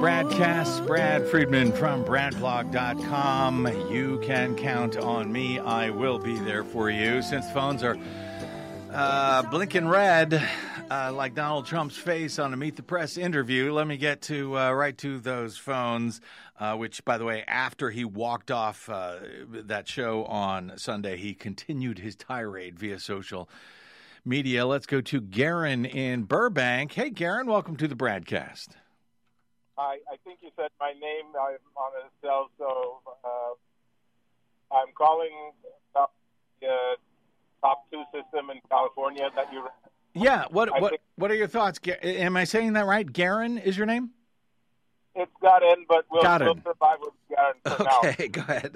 BradCast, Brad Friedman from BradBlog.com. You can count on me. I will be there for you. Since phones are blinking red, like Donald Trump's face on a Meet the Press interview, let me get to right to those phones, which, by the way, after he walked off that show on Sunday, he continued his tirade via social media. Let's go to Garen in Burbank. Hey, Garen, welcome to the BradCast. I think you said my name. I'm on a cell, so I'm calling about the top two system in California that you. Yeah. What are your thoughts? Am I saying that right? Garen is your name? It's got in, but we'll survive with Garen for now. Okay, go ahead.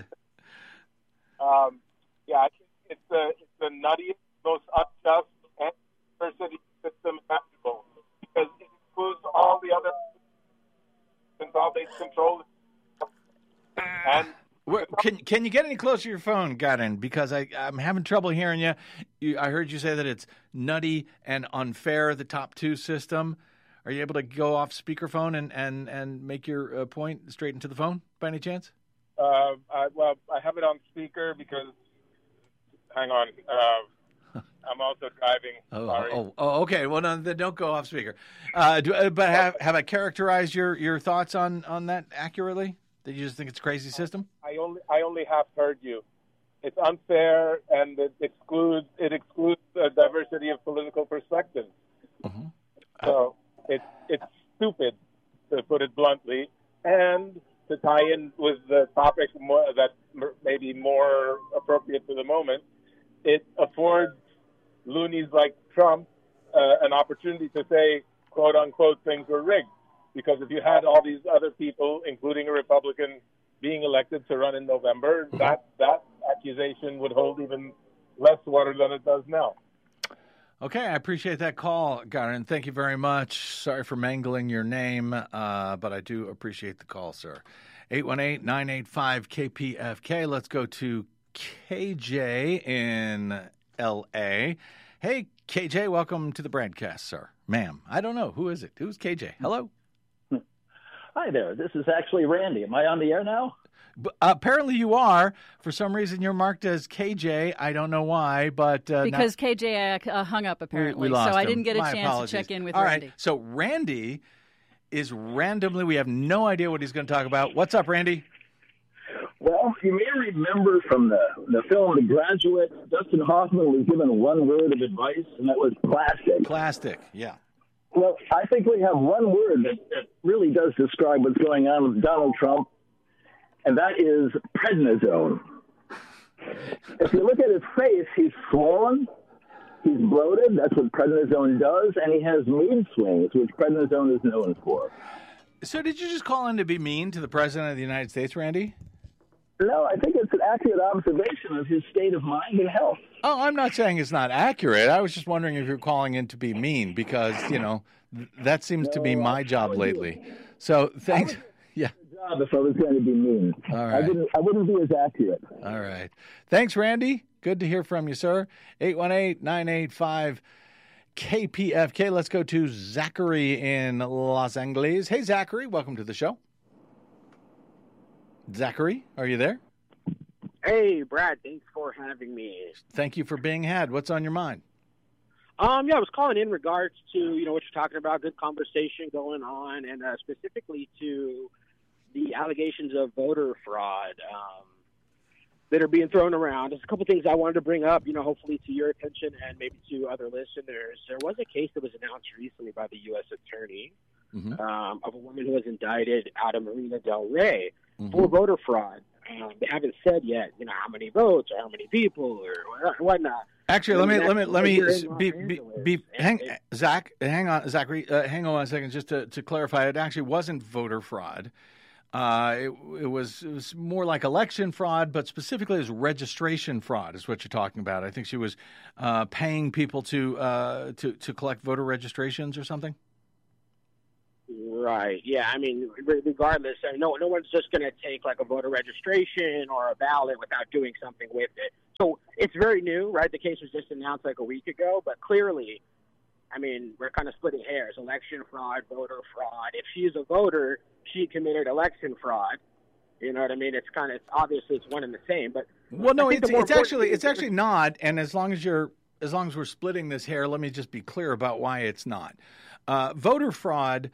Yeah, I think it's the nuttiest, most unjust and diversity system imaginable because it includes all the other consolidated control. And can you get any closer to your phone, Garen? Because I'm having trouble hearing you. I heard you say that it's nutty and unfair, the top two system. Are you able to go off speakerphone and make your point straight into the phone by any chance? I have it on speaker because, hang on, I'm also driving. Sorry. Okay. Well, no, then don't go off speaker. But have I characterized your thoughts on that accurately? That you just think it's a crazy system? I only have heard you. It's unfair and it excludes the diversity of political perspectives. Mm-hmm. So it's stupid, to put it bluntly, and to tie in with the topic that may be more appropriate to the moment, it affords loonies like Trump an opportunity to say, quote unquote, things were rigged. Because if you had all these other people, including a Republican, being elected to run in November, that accusation would hold even less water than it does now. Okay, I appreciate that call, Garen. Thank you very much. Sorry for mangling your name, but I do appreciate the call, sir. 818-985-KPFK. Let's go to KJ in L.A. Hey, KJ, welcome to the BradCast, sir. Ma'am, I don't know. Who is it? Who's KJ? Hello? Hi there. This is actually Randy. Am I on the air now? Apparently you are. For some reason, you're marked as KJ. I don't know why, but because KJ hung up apparently, we lost so I him. didn't get a My chance apologies. to check in with All Randy. Right. So Randy is randomly. We have no idea what he's going to talk about. What's up, Randy? Well, you may remember from the film The Graduate, Dustin Hoffman was given one word of advice, and that was plastic. Plastic, yeah. Well, I think we have one word that really does describe what's going on with Donald Trump, and that is prednisone. If you look at his face, he's swollen, he's bloated, that's what prednisone does, and he has mood swings, which prednisone is known for. So did you just call in to be mean to the President of the United States, Randy? No, I think it's an accurate observation of his state of mind and health. Oh, I'm not saying it's not accurate. I was just wondering if you're calling in to be mean because, that seems to be my job lately. So thanks. Yeah. Job if I was going to be mean. All right. I wouldn't be as accurate. All right. Thanks, Randy. Good to hear from you, sir. 818-985-KPFK. Let's go to Zachary in Los Angeles. Hey, Zachary. Welcome to the show. Zachary, are you there? Hey, Brad, thanks for having me. Thank you for being had. What's on your mind? I was calling in regards to, what you're talking about, good conversation going on, and specifically to the allegations of voter fraud that are being thrown around. There's a couple things I wanted to bring up, hopefully to your attention and maybe to other listeners. There was a case that was announced recently by the U.S. Attorney of a woman who was indicted out of Marina Del Rey for voter fraud. They haven't said yet, how many votes or how many people or whatnot. Actually, let me hang on, Zachary, hang on a second, just to clarify. It actually wasn't voter fraud. It was more like election fraud, but specifically it was registration fraud is what you're talking about. I think she was paying people to collect voter registrations or something. Right. Yeah. I mean, regardless, no one's just going to take like a voter registration or a ballot without doing something with it. So it's very new, right? The case was just announced like a week ago, but clearly I mean, we're kind of splitting hairs. Election fraud, voter fraud. If she's a voter, she committed election fraud. You know what I mean? It's obviously it's one and the same. But well, no, it's actually not. And as long as we're splitting this hair, let me just be clear about why it's not. Voter fraud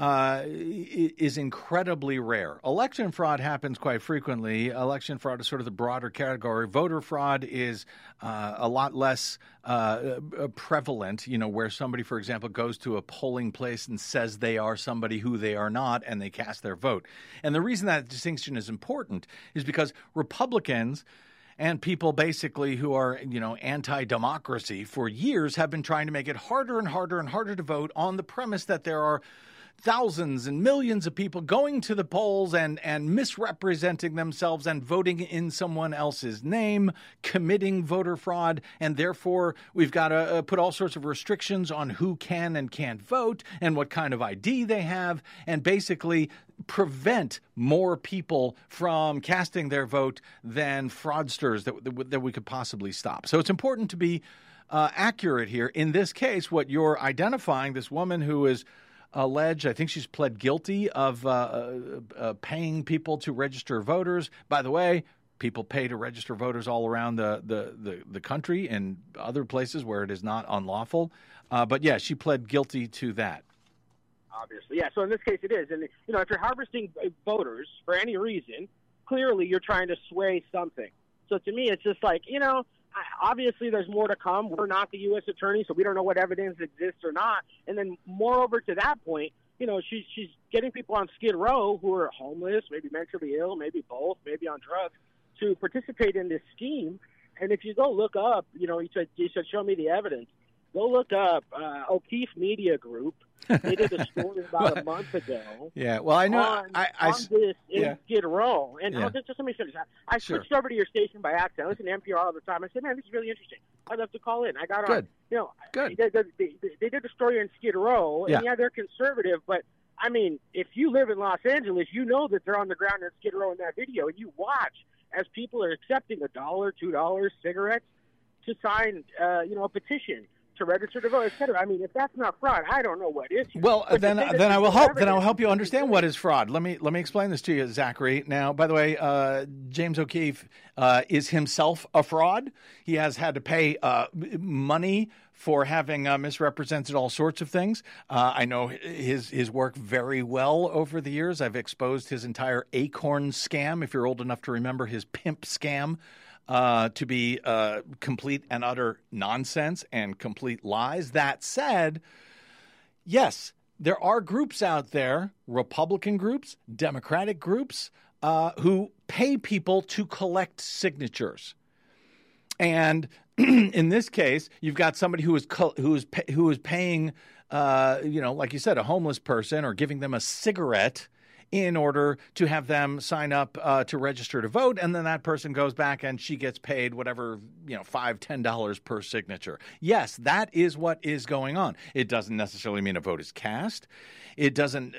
is incredibly rare. Election fraud happens quite frequently. Election fraud is sort of the broader category. Voter fraud is a lot less prevalent, where somebody, for example, goes to a polling place and says they are somebody who they are not, and they cast their vote. And the reason that distinction is important is because Republicans and people basically who are, anti-democracy for years have been trying to make it harder and harder and harder to vote on the premise that there are thousands and millions of people going to the polls and misrepresenting themselves and voting in someone else's name, committing voter fraud, and therefore we've got to put all sorts of restrictions on who can and can't vote and what kind of ID they have, and basically prevent more people from casting their vote than fraudsters that we could possibly stop. So it's important to be accurate here. In this case, what you're identifying, this woman who is alleged, I think she's pled guilty of paying people to register voters. By the way, people pay to register voters all around the country and other places where it is not unlawful. But yeah, she pled guilty to that. Obviously, yeah. So in this case, it is. And, if you're harvesting voters for any reason, clearly you're trying to sway something. So to me, it's just like, obviously there's more to come. We're not the U.S. attorney, so we don't know what evidence exists or not. And then moreover to that point, she's getting people on Skid Row who are homeless, maybe mentally ill, maybe both, maybe on drugs, to participate in this scheme. And if you go look up, you said show me the evidence. Go look up O'Keefe Media Group. They did a story about a month ago. Yeah, well, I know. On this in Skid Row. And just let me finish. I switched over to your station by accident. I listen to NPR all the time. I said, man, this is really interesting. I'd love to call in. I got on. Good. They did a story in Skid Row. And they're conservative. But, I mean, if you live in Los Angeles, you know that they're on the ground in Skid Row in that video. And you watch as people are accepting $1, $2 cigarettes to sign, a petition to register to vote, et cetera. I mean, if that's not fraud, I don't know what is. Well, then I will help. Then I will help you understand what is fraud. Let me explain this to you, Zachary. Now, by the way, James O'Keefe is himself a fraud. He has had to pay money for having misrepresented all sorts of things. I know his work very well over the years. I've exposed his entire Acorn scam, if you're old enough to remember his pimp scam. To be complete and utter nonsense and complete lies. That said, yes, there are groups out there, Republican groups, Democratic groups, who pay people to collect signatures. And in this case, you've got somebody who is paying, like you said, a homeless person or giving them a cigarette in order to have them sign up to register to vote, and then that person goes back and she gets paid whatever, $5, $10 per signature. Yes, that is what is going on. It doesn't necessarily mean a vote is cast. It doesn't,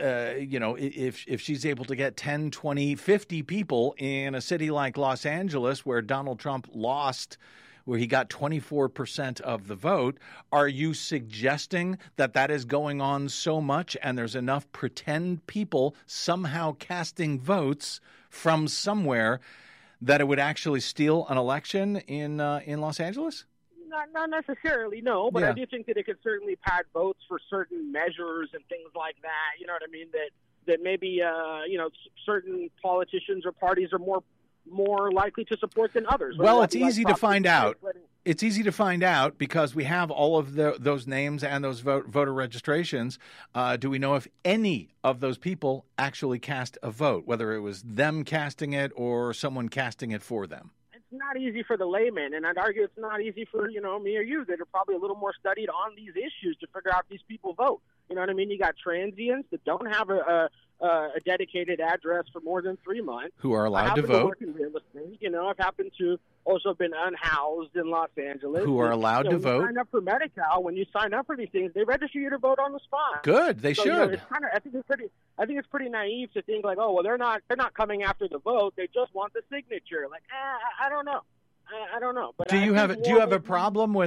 if she's able to get 10, 20, 50 people in a city like Los Angeles where Donald Trump lost, where he got 24% of the vote, are you suggesting that is going on so much and there's enough pretend people somehow casting votes from somewhere that it would actually steal an election in Los Angeles? Not necessarily, no, but I do think that it could certainly pad votes for certain measures and things like that. You know what I mean? That maybe, certain politicians or parties are more likely to support than others. Well, it's easy to find out. It's easy to find out because we have all of those names and those voter registrations. Do we know if any of those people actually cast a vote, whether it was them casting it or someone casting it for them? It's not easy for the layman, and I'd argue it's not easy for, me or you that are probably a little more studied on these issues to figure out if these people vote. You know what I mean? You got transients that don't have a dedicated address for more than 3 months. Who are allowed to vote. Work in real estate. I've happened to also been unhoused in Los Angeles. Who are allowed to vote. Sign up for Medi-Cal. When you sign up for these things, they register you to vote on the spot. Good. They should. I think it's pretty naive to think like, oh, well, they're not coming after the vote. They just want the signature. Like, I don't know. I don't know. But do you have a problem with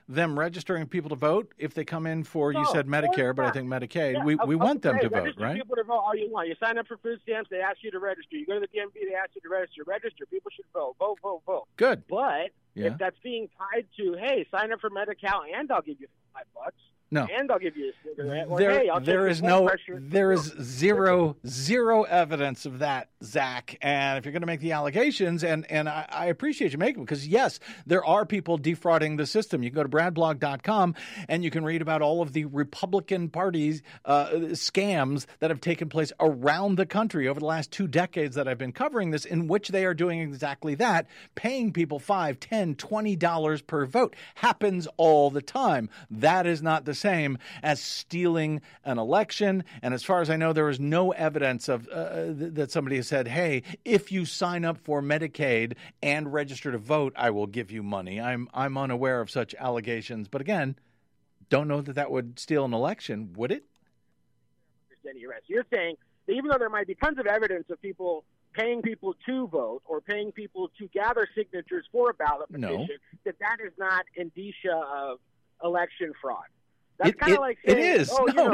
them registering people to vote if they come in for, you said Medicare, but I think Medicaid. Yeah, we want them to vote, register right? people to vote all you want. You sign up for food stamps, they ask you to register. You go to the DMV, they ask you to register. Register. People should vote. Vote, vote, vote. Good. But if that's being tied to, hey, sign up for Medi-Cal and I'll give you $5. No. And I'll give you a cigarette. Or, There, hey, I'll there take is your no, blood pressure. there is zero evidence of that, Zach. And if you're going to make the allegations, and I appreciate you making them, because yes, there are people defrauding the system. You can go to bradblog.com and you can read about all of the Republican Party's scams that have taken place around the country over the last 2 decades that I've been covering this, in which they are doing exactly that, paying people $5, $10, $20 per vote. Happens all the time. That is not the same as stealing an election. And as far as I know, there is no evidence of that somebody has said, hey, if you sign up for Medicaid and register to vote, I will give you money. I'm unaware of such allegations. But again, don't know that would steal an election, would it? You're saying that even though there might be tons of evidence of people paying people to vote or paying people to gather signatures for a ballot petition, that is not indicia of election fraud. That's kind of like saying, it is.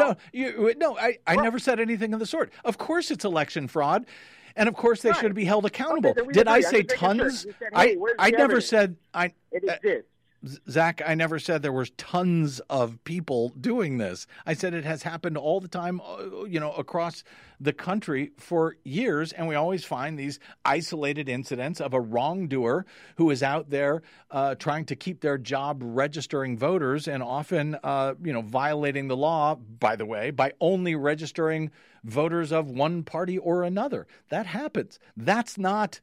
I Well, never said anything of the sort. Of course it's election fraud, and of course they Right. should be held accountable. Okay, then we Did I agree. I'm say just making sure. tons? You said, hey, where's I the never evidence? said It exists. Zach, I never said there was tons of people doing this. I said it has happened all the time, across the country for years, and we always find these isolated incidents of a wrongdoer who is out there trying to keep their job registering voters, and often, violating the law, by the way, by only registering voters of one party or another. That happens. That's not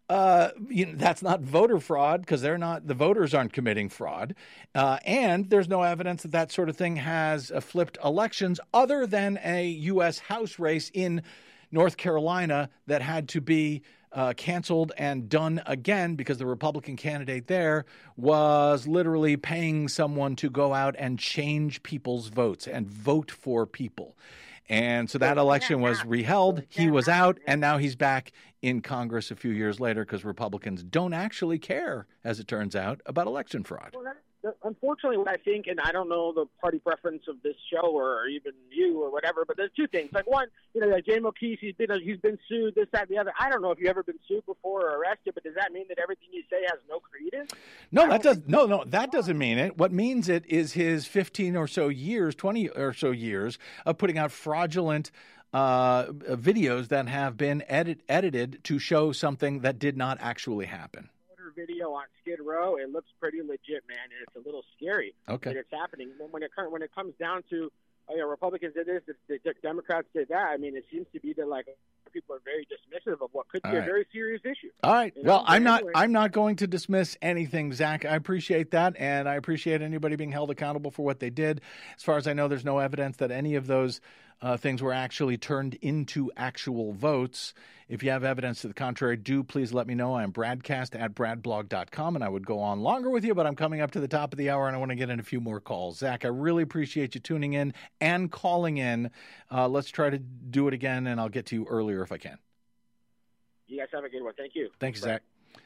voter fraud, because the voters aren't committing fraud. And there's no evidence that sort of thing has flipped elections, other than a U.S. House race in North Carolina that had to be canceled and done again because the Republican candidate there was literally paying someone to go out and change people's votes and vote for people. And so that election was reheld. He was out, and now he's back in Congress a few years later because Republicans don't actually care, as it turns out, about election fraud. Well, unfortunately, what I think, and I don't know the party preference of this show or even you or whatever, but there's two things. Like one, like Jay O'Keefe, he's been sued, this, that, and the other. I don't know if you've ever been sued before or arrested, but does that mean that everything you say has no credence? No, that doesn't mean it. What means it is his 15 or so years, 20 or so years of putting out fraudulent videos that have been edited to show something that did not actually happen. Video on Skid Row, it looks pretty legit, man, and it's a little scary that it's happening. When it comes down to Republicans did this, the Democrats did that. I mean, it seems to be that people are very dismissive of what could be a very serious issue. All right. Well, I'm not going to dismiss anything, Zach. I appreciate that, and I appreciate anybody being held accountable for what they did. As far as I know, there's no evidence that any of those things were actually turned into actual votes. If you have evidence to the contrary, do please let me know. I'm bradcast@bradblog.com, and I would go on longer with you, but I'm coming up to the top of the hour, and I want to get in a few more calls. Zach, I really appreciate you tuning in and calling in. Let's try to do it again, and I'll get to you earlier if I can. You guys have a good one. Thank you. Thanks, Zach.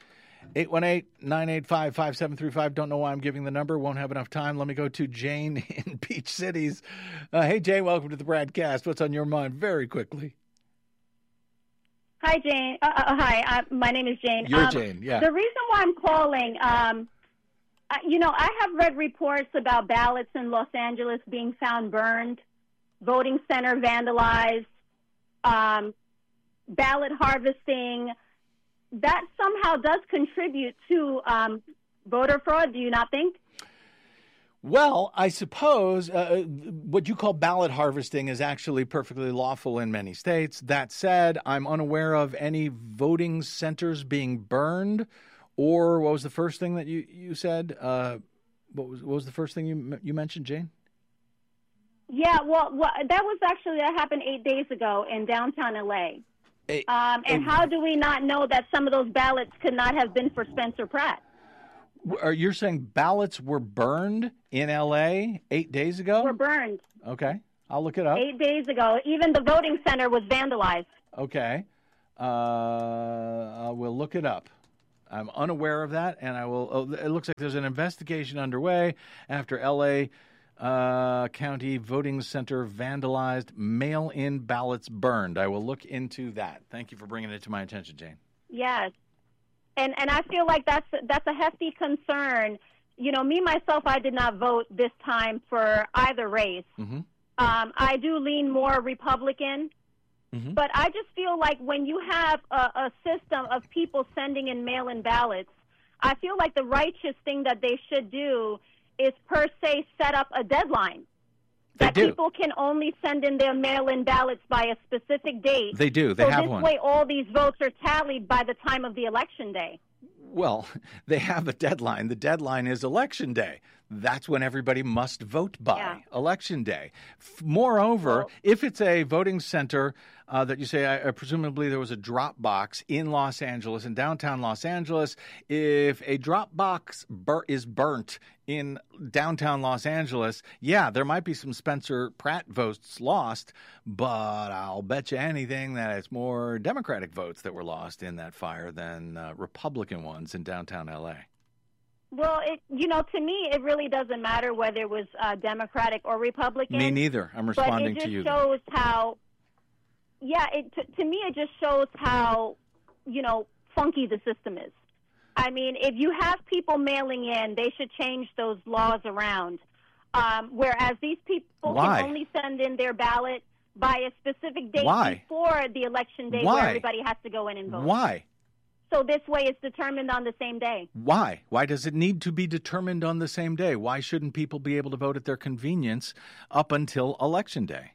818-985-5735. Don't know why I'm giving the number. Won't have enough time. Let me go to Jane in Beach Cities. Hey, Jane, welcome to the Bradcast. What's on your mind? Very quickly. Hi, Jane. Hi, my name is Jane. You're Jane, yeah. The reason why I'm calling, I have read reports about ballots in Los Angeles being found burned, voting center vandalized, ballot harvesting. That somehow does contribute to voter fraud, do you not think? Well, I suppose what you call ballot harvesting is actually perfectly lawful in many states. That said, I'm unaware of any voting centers being burned. Or what was the first thing that you said? What was the first thing you mentioned, Jane? Yeah, well, that happened 8 days ago in downtown L.A. How do we not know that some of those ballots could not have been for Spencer Pratt? Are you saying ballots were burned in L.A. 8 days ago? Were burned. Okay. I'll look it up. 8 days ago. Even the voting center was vandalized. Okay. We'll look it up. I'm unaware of that, and I will. Oh, it looks like there's an investigation underway after L.A. County voting center vandalized, mail-in ballots burned. I will look into that. Thank you for bringing it to my attention, Jane. Yes, and I feel like that's a hefty concern. You know, me myself, I did not vote this time for either race. Mm-hmm. I do lean more Republican. Mm-hmm. But I just feel like when you have a system of people sending in mail-in ballots, I feel like the righteous thing that they should do is per se set up a deadline. That people can only send in their mail-in ballots by a specific date. They do. They have one. So this way all these votes are tallied by the time of the election day. Well, they have a deadline. The deadline is Election Day. That's when everybody must vote by, Election Day. Moreover, if it's a voting center that you say, presumably there was a drop box in Los Angeles, in downtown Los Angeles, if a drop box is burnt in downtown Los Angeles, there might be some Spencer Pratt votes lost, but I'll bet you anything that it's more Democratic votes that were lost in that fire than Republican ones in downtown L.A. Well, to me, it really doesn't matter whether it was Democratic or Republican. Me neither. I'm responding to you. But it just shows how, to me, it just shows how, funky the system is. I mean, if you have people mailing in, they should change those laws around. Whereas these people can only send in their ballot by a specific date before the election day where everybody has to go in and vote. Why? So this way it's determined on the same day. Why? Why does it need to be determined on the same day? Why shouldn't people be able to vote at their convenience up until Election Day?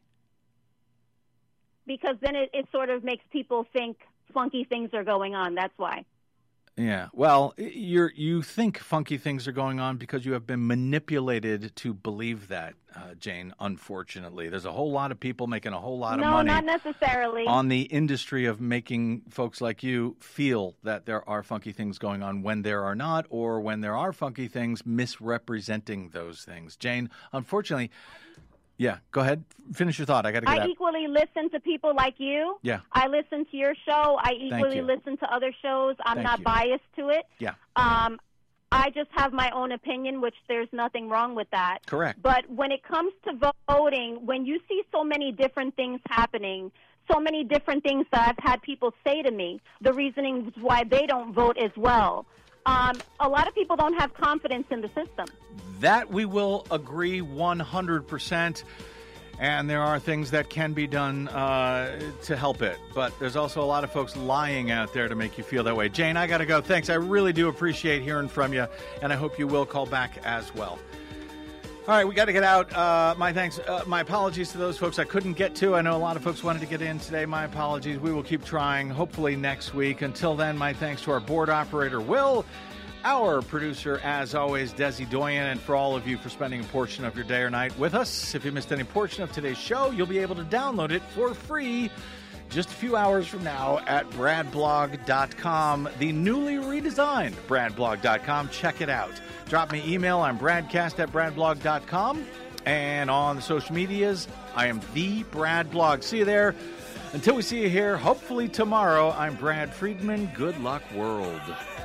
Because then it sort of makes people think funky things are going on. That's why. Yeah. Well, you think funky things are going on because you have been manipulated to believe that, Jane, unfortunately. There's a whole lot of people making a whole lot of money. No, not necessarily. On the industry of making folks like you feel that there are funky things going on when there are not, or when there are funky things, misrepresenting those things. Jane, unfortunately... Yeah, go ahead. Finish your thought. I got to get out. I equally listen to people like you. Yeah. I listen to your show. I equally listen to other shows. I'm not biased to it. Yeah. I just have my own opinion, which there's nothing wrong with that. Correct. But when it comes to voting, when you see so many different things happening, so many different things that I've had people say to me, the reasonings why they don't vote as well. A lot of people don't have confidence in the system. That we will agree 100%. And there are things that can be done to help it. But there's also a lot of folks lying out there to make you feel that way. Jane, I got to go. Thanks. I really do appreciate hearing from you. And I hope you will call back as well. All right, we got to get out. My thanks. My apologies to those folks I couldn't get to. I know a lot of folks wanted to get in today. My apologies. We will keep trying, hopefully next week. Until then, my thanks to our board operator, Will, our producer, as always, Desi Doyen, and for all of you for spending a portion of your day or night with us. If you missed any portion of today's show, you'll be able to download it for free just a few hours from now at bradblog.com, the newly redesigned bradblog.com. Check it out. Drop me email. I'm bradcast@bradblog.com. And on the social medias, I am the Brad Blog. See you there. Until we see you here, hopefully tomorrow, I'm Brad Friedman. Good luck, world.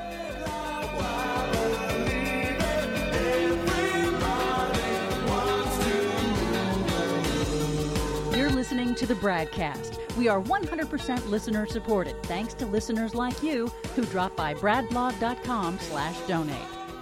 You're listening to the Bradcast. We are 100% listener supported, thanks to listeners like you who drop by bradblog.com/donate.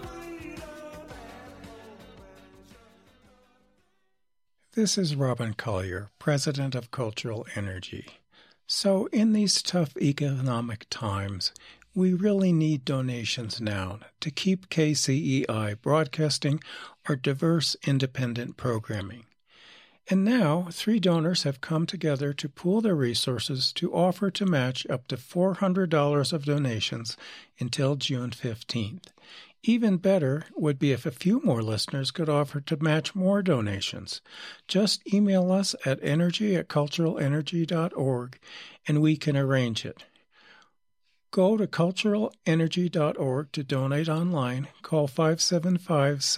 This is Robin Collier, President of Cultural Energy. So in these tough economic times, we really need donations now to keep KCEI broadcasting our diverse independent programming. And now, 3 donors have come together to pool their resources to offer to match up to $400 of donations until June 15th. Even better would be if a few more listeners could offer to match more donations. Just email us at energy@culturalenergy.org and we can arrange it. Go to culturalenergy.org to donate online. Call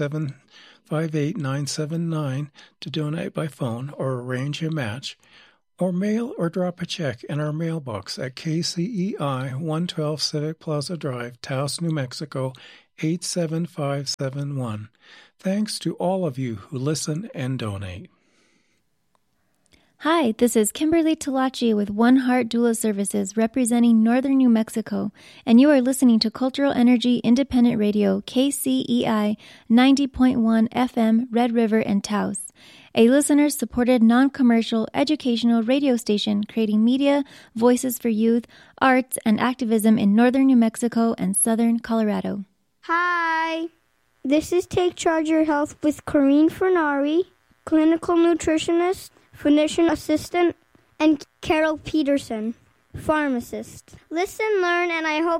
575-758-979 to donate by phone or arrange a match. or mail or drop a check in our mailbox at KCEI 112 Civic Plaza Drive, Taos, New Mexico 87571. Thanks to all of you who listen and donate. Hi, this is Kimberly Talachi with One Heart Doula Services representing Northern New Mexico, and you are listening to Cultural Energy Independent Radio, KCEI 90.1 FM, Red River and Taos, a listener-supported non-commercial educational radio station creating media, voices for youth, arts, and activism in Northern New Mexico and Southern Colorado. Hi, this is Take Charge Your Health with Corinne Fernari, clinical nutritionist, physician assistant, and Carol Peterson, pharmacist. Listen, learn, and I hope